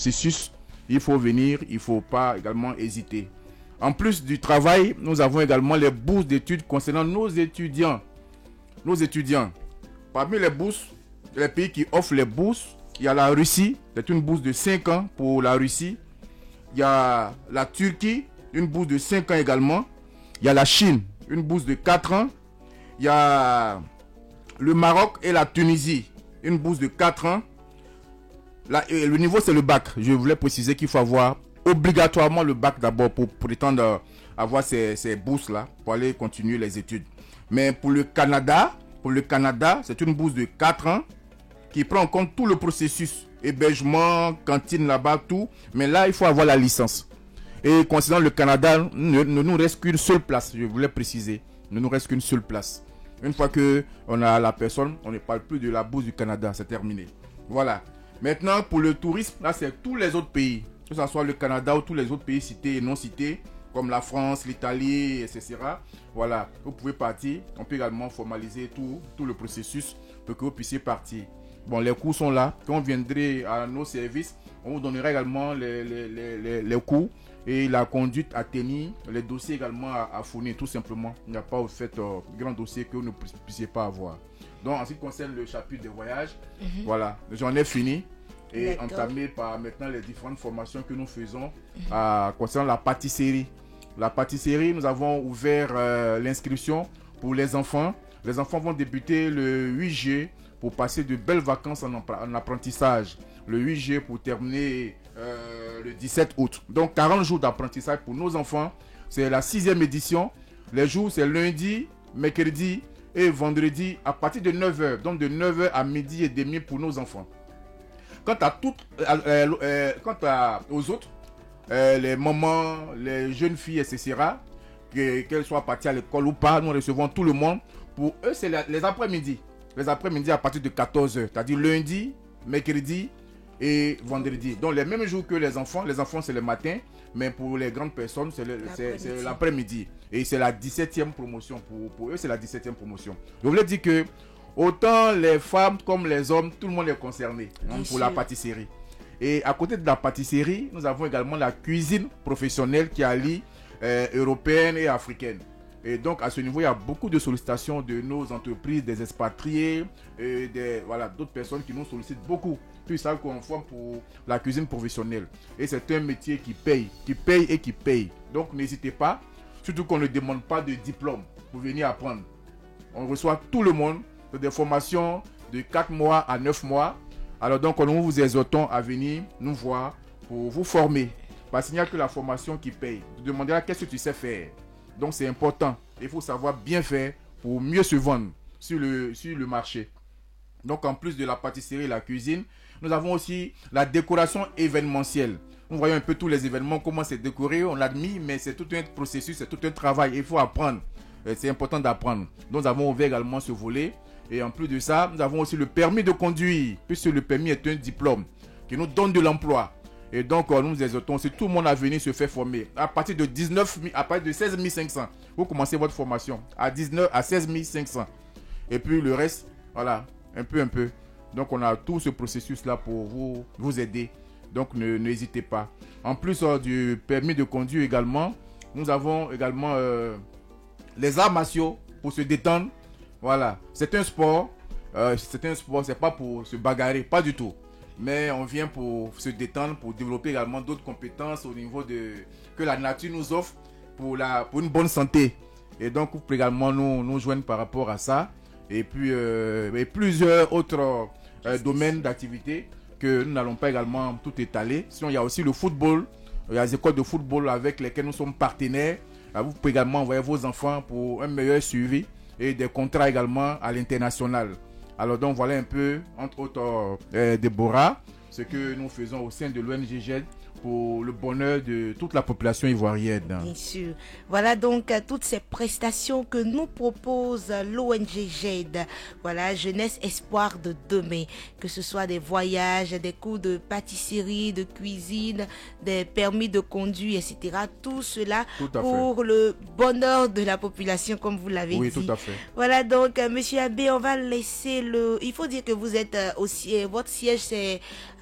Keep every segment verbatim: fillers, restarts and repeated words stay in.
processus, il faut venir, il ne faut pas également hésiter. En plus du travail, nous avons également les bourses d'études concernant nos étudiants. Nos étudiants. Parmi les bourses, les pays qui offrent les bourses, il y a la Russie, c'est une bourse de cinq ans pour la Russie. Il y a la Turquie, une bourse de cinq ans également. Il y a la Chine, une bourse de quatre ans. Il y a le Maroc et la Tunisie, une bourse de quatre ans. Là, le niveau, c'est le bac. Je voulais préciser qu'il faut avoir obligatoirement le bac d'abord pour prétendre avoir ces, ces bourses-là, pour aller continuer les études. Mais pour le Canada, pour le Canada, c'est une bourse de quatre ans qui prend en compte tout le processus, hébergement, cantine là-bas, tout. Mais là, il faut avoir la licence. Et concernant le Canada, ne, ne nous reste qu'une seule place, je voulais préciser. Ne nous reste qu'une seule place. Une fois qu'on a la personne, on ne parle plus de la bourse du Canada, c'est terminé. Voilà. Maintenant, pour le tourisme, là, c'est tous les autres pays, que ce soit le Canada ou tous les autres pays cités et non cités, comme la France, l'Italie, et cetera. Voilà, vous pouvez partir. On peut également formaliser tout, tout le processus pour que vous puissiez partir. Bon, les coûts sont là. Quand vous viendrez à nos services, on vous donnera également les, les, les, les, les coûts et la conduite à tenir, les dossiers également à, à fournir, tout simplement. Il n'y a pas au fait euh, grand dossier que vous ne puissiez pas avoir. Donc, en ce qui concerne le chapitre des voyages, mm-hmm. voilà, j'en ai fini. Et entamé par maintenant les différentes formations que nous faisons mm-hmm. à, concernant la pâtisserie. La pâtisserie, nous avons ouvert euh, l'inscription pour les enfants. Les enfants vont débuter le huit juillet pour passer de belles vacances en, en apprentissage. Le huit juillet pour terminer euh, le dix-sept août. Donc quarante jours d'apprentissage pour nos enfants. C'est la sixième édition. Les jours, c'est lundi, mercredi et vendredi à partir de neuf heures. Donc de neuf heures à midi et demi pour nos enfants. Quant à toutes, euh, euh, euh, quant à, aux autres, euh, les mamans, les jeunes filles, et cetera, que, qu'elles soient parties à l'école ou pas, nous recevons tout le monde. Pour eux, c'est la, les après-midi. Les après-midi à partir de quatorze heures, c'est-à-dire lundi, mercredi et vendredi. Donc les mêmes jours que les enfants. Les enfants, c'est le matin, mais pour les grandes personnes, c'est, le, c'est, c'est l'après-midi. Et c'est la dix-septième promotion. Pour, pour eux, c'est la dix-septième promotion. Je voulais dire que autant les femmes comme les hommes, tout le monde est concerné hein, pour la pâtisserie. Et à côté de la pâtisserie, nous avons également la cuisine professionnelle qui allie euh, européenne et africaine. Et donc à ce niveau, il y a beaucoup de sollicitations de nos entreprises, des expatriés, et des, voilà, d'autres personnes qui nous sollicitent beaucoup. Puis ça qu'on forme pour la cuisine professionnelle. Et c'est un métier qui paye, qui paye et qui paye. Donc n'hésitez pas, surtout qu'on ne demande pas de diplôme pour venir apprendre. On reçoit tout le monde. Des formations de quatre mois à neuf mois. Alors donc nous vous exhortons à venir nous voir pour vous former. Parce qu'il n'y a que la formation qui paye. Vous demandez qu'est-ce que tu sais faire. Donc c'est important. Il faut savoir bien faire pour mieux se vendre sur le, sur le marché. Donc en plus de la pâtisserie et la cuisine, nous avons aussi la décoration événementielle. Nous voyons un peu tous les événements, comment c'est décoré, on l'admet, mais c'est tout un processus, c'est tout un travail. Il faut apprendre. C'est important d'apprendre. Donc nous avons ouvert également ce volet. Et en plus de ça, nous avons aussi le permis de conduire, puisque le permis est un diplôme qui nous donne de l'emploi. Et donc, nous nous exhortons, si tout le monde a venu se faire former, à partir de dix-neuf mille, à partir de seize mille cinq cents, vous commencez votre formation à dix-neuf à seize mille cinq cents. Et puis le reste, voilà, un peu, un peu. Donc, on a tout ce processus-là pour vous, vous aider. Donc, ne, n'hésitez pas. En plus euh, du permis de conduire également, nous avons également euh, les arts martiaux pour se détendre. Voilà, c'est un sport, euh, c'est un sport, c'est pas pour se bagarrer, pas du tout. Mais on vient pour se détendre, pour développer également d'autres compétences au niveau de que la nature nous offre pour, la, pour une bonne santé. Et donc, vous pouvez également nous, nous joindre par rapport à ça. Et puis, euh, et plusieurs autres euh, domaines d'activité que nous n'allons pas également tout étaler. Sinon, il y a aussi le football, il y a les écoles de football avec lesquelles nous sommes partenaires. Vous pouvez également envoyer vos enfants pour un meilleur suivi. Et des contrats également à l'international. Alors donc voilà un peu, entre autres, euh, Déborah, ce que nous faisons au sein de l'O N G G E D pour le bonheur de toute la population ivoirienne. Bien sûr. Voilà donc euh, toutes ces prestations que nous propose euh, l'O N G G E D. Voilà, Jeunesse Espoir de demain. Que ce soit des voyages, des cours de pâtisserie, de cuisine, des permis de conduire, et cetera. Tout cela tout pour fait. Le bonheur de la population, comme vous l'avez oui, dit. Oui, tout à fait. Voilà donc, euh, Monsieur Abbé, on va laisser le... Il faut dire que vous êtes euh, aussi... Votre siège, c'est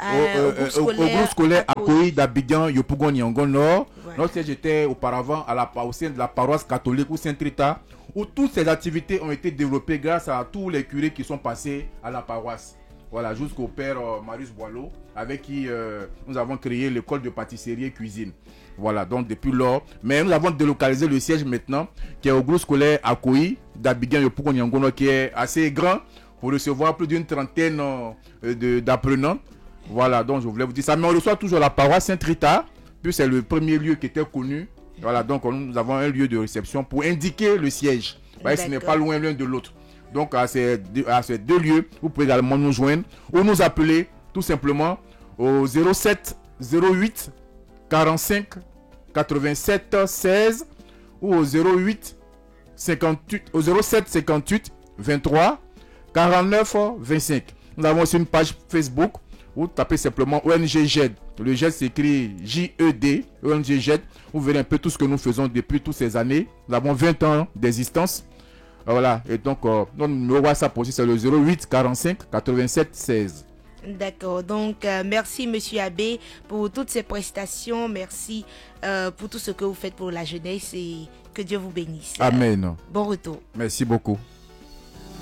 À- au, euh, au groupe euh, au- au scolaire groupe scolaire Akoi. Akoi d'Abidjan, Yopougon, Yangon Nord. Ouais. Notre siège était auparavant à la, au sein de la paroisse catholique ou Saint-Rita, où toutes ces activités ont été développées grâce à tous les curés qui sont passés à la paroisse. Voilà, jusqu'au père euh, Marius Boileau, avec qui euh, nous avons créé l'école de pâtisserie et cuisine. Voilà, donc depuis lors. Mais nous avons délocalisé le siège maintenant, qui est au groupe scolaire Akoi d'Abidjan, Yopougon, Yangon Nord, qui est assez grand pour recevoir plus d'une trentaine euh, de- d'apprenants. Voilà, donc je voulais vous dire ça. Mais on reçoit toujours la paroisse Saint-Rita, puis c'est le premier lieu qui était connu. Voilà, donc nous avons un lieu de réception pour indiquer le siège. Vous voyez, ce n'est pas loin l'un de l'autre. Donc à ces, deux, à ces deux lieux, vous pouvez également nous joindre ou nous appeler tout simplement au zéro sept zéro huit quarante-cinq quatre-vingt-sept seize ou au zéro huit cinquante-huit, au zéro sept cinquante-huit vingt-trois quarante-neuf vingt-cinq. Nous avons aussi une page Facebook. Vous tapez simplement O N G J E D. Le J E D s'écrit J E D, O N G J E D. Vous verrez un peu tout ce que nous faisons depuis toutes ces années. Nous avons vingt ans d'existence. Voilà. Et donc, euh, notre numéro WhatsApp aussi, c'est le zéro huit quarante-cinq quatre-vingt-sept seize. D'accord, donc euh, merci Monsieur Abbé pour toutes ces prestations, merci euh, pour tout ce que vous faites pour la jeunesse et que Dieu vous bénisse. Amen. Bon retour. Merci beaucoup.